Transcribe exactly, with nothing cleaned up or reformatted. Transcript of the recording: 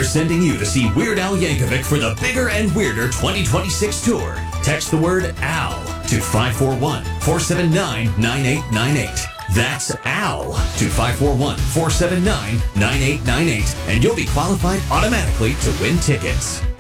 We're sending you to see Weird Al Yankovic for the Bigger and Weirder twenty twenty-six tour. Text the word AL to five four one, four seven nine, nine eight nine eight. That's AL to five four one, four seven nine, nine eight nine eight, and you'll be qualified automatically to win tickets.